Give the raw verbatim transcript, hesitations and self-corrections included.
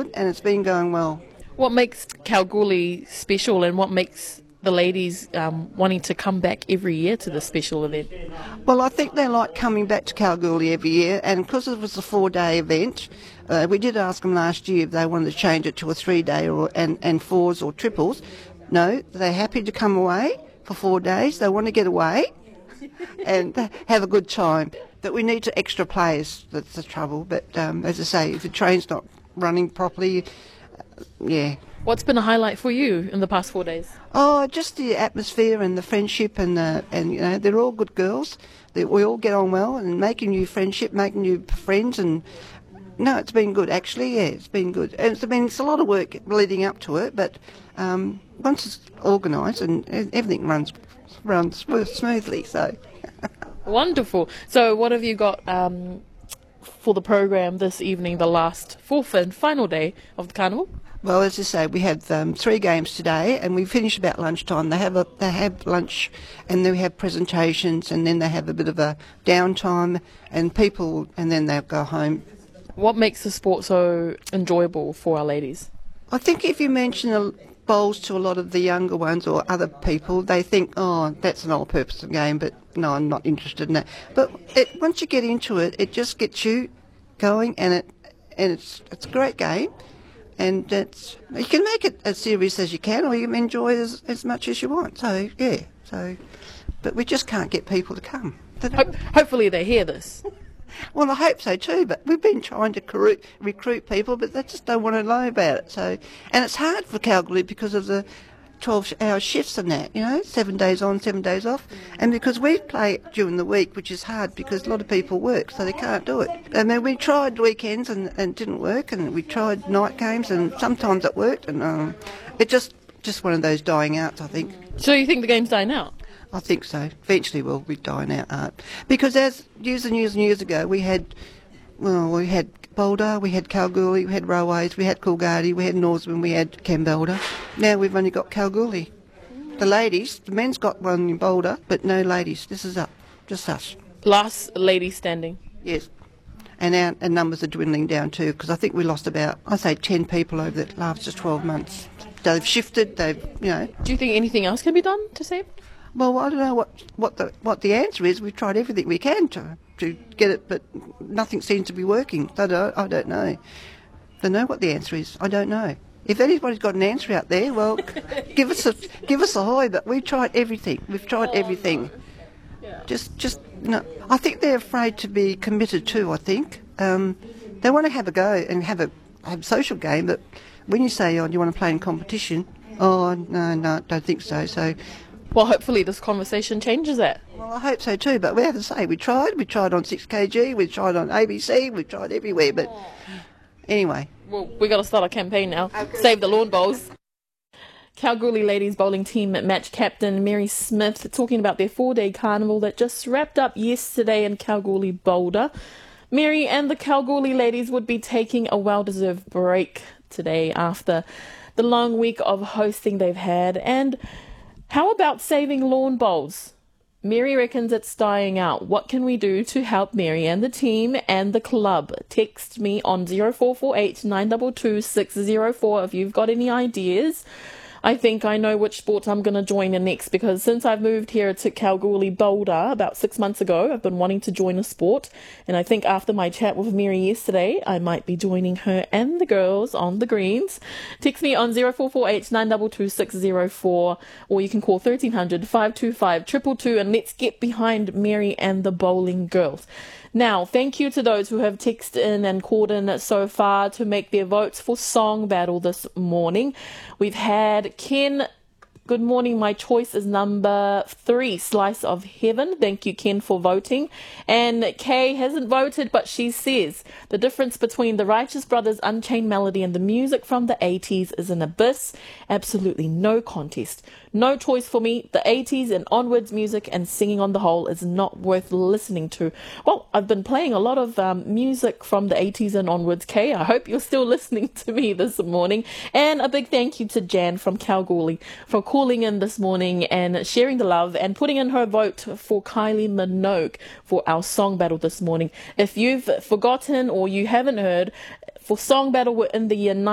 good, and it's been going well. What makes Kalgoorlie special, and what makes the ladies um, wanting to come back every year to this special event? Well, I think they like coming back to Kalgoorlie every year, and because it was a four-day event, uh, we did ask them last year if they wanted to change it to a three-day or and, and fours or triples. No, they're happy to come away for four days. They want to get away and have a good time. But we need to extra players. That's the trouble. But um, as I say, if the train's not running properly, uh, yeah. What's been a highlight for you in the past four days? Oh, just the atmosphere and the friendship, and the, and you know, they're all good girls. They, we all get on well, and making new friendship, making new friends, and no, it's been good actually. Yeah, it's been good. And it's, I mean, it's a lot of work leading up to it, but um, once it's organised and everything runs runs smoothly, so. Wonderful. So, what have you got um, for the program this evening, the last fourth and final day of the carnival? Well, as I say, we have um, three games today, and we finish about lunchtime. They have a, they have lunch, and then we have presentations, and then they have a bit of a downtime, and people, and then they'll go home. What makes the sport so enjoyable for our ladies? I think if you mention a bowls to a lot of the younger ones or other people, they think, oh, that's an all-purpose game, but no, I'm not interested in that. But it, once you get into it, it just gets you going, and it and it's it's a great game. And it's, you can make it as serious as you can, or you can enjoy it as, as much as you want. So, yeah. So, but we just can't get people to come. Ho- hopefully they hear this. Well, I hope so too, but we've been trying to recruit, recruit people, but they just don't want to know about it. So, and it's hard for Kalgoorlie because of the twelve-hour shifts and that, you know, seven days on, seven days off. And because we play during the week, which is hard because a lot of people work, so they can't do it. I mean, we tried weekends and, and it didn't work, and we tried night games, and sometimes it worked, and um, it just just one of those dying outs, I think. So you think the game's dying out? I think so. Eventually we'll be dying out, art. Because as years and years and years ago, we had, well, we had Boulder, we had Kalgoorlie, we had Railways, we had Coolgardie, we had Norseman, we had Kambalda. Now we've only got Kalgoorlie. The ladies, the men's got one in Boulder, but no ladies. This is up, just us. Last lady standing. Yes. And our, our numbers are dwindling down too, because I think we lost about, I say, ten people over the last just twelve months. They've shifted, they've, you know. Do you think anything else can be done to save? Well, I don't know what, what the what the answer is. We've tried everything we can to to get it, but nothing seems to be working. I don't, I don't know. I don't know what the answer is. I don't know. If anybody's got an answer out there, well, give us a give us a hi. But we've tried everything. We've tried oh, everything. No. Yeah. Just just no. I think they're afraid to be committed too. I think um, they want to have a go and have a have a social game, but when you say, "Oh, do you want to play in competition?" Oh, no, no, don't think so. So. Well, hopefully this conversation changes that. Well, I hope so too, but we have to say, we tried. We tried on six K G, we tried on A B C, we tried everywhere, but anyway. Well, we got to start a campaign now. Okay. Save the lawn bowls. Kalgoorlie ladies bowling team match captain Mary Smith talking about their four-day carnival that just wrapped up yesterday in Kalgoorlie Boulder. Mary and the Kalgoorlie ladies would be taking a well-deserved break today after the long week of hosting they've had, and how about saving lawn bowls? Mary reckons it's dying out. What can we do to help Mary and the team and the club? Text me on zero four four eight nine two two six zero four if you've got any ideas. I think I know which sport I'm going to join in next, because since I've moved here to Kalgoorlie Boulder about six months ago, I've been wanting to join a sport. And I think after my chat with Mary yesterday, I might be joining her and the girls on the greens. Text me on zero four four eight nine two two six zero four, or you can call thirteen hundred, five two five, two two two, and let's get behind Mary and the bowling girls. Now, thank you to those who have texted in and called in so far to make their votes for Song Battle this morning. We've had Ken. Good morning. My choice is number three, Slice of Heaven. Thank you, Ken, for voting. And Kay hasn't voted, but she says the difference between the Righteous Brothers' Unchained Melody and the music from the eighties is an abyss. Absolutely no contest. No choice for me. The eighties and onwards music and singing on the whole is not worth listening to. Well, I've been playing a lot of um, music from the eighties and onwards, Kay. I hope you're still listening to me this morning. And a big thank you to Jan from Kalgoorlie for calling in this morning and sharing the love and putting in her vote for Kylie Minogue for our song battle this morning. If you've forgotten or you haven't heard, for song battle we're in the year